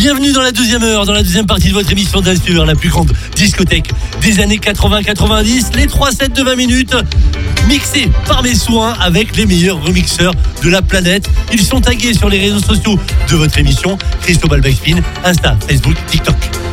Bienvenue dans la deuxième heure, dans la deuxième partie de votre émission d'Assure, la plus grande discothèque des années 80-90. Les 3 sets de 20 minutes mixés par mes soins avec les meilleurs remixeurs de la planète. Ils sont tagués sur les réseaux sociaux de votre émission, Cristobal Backspin, Insta, Facebook, TikTok.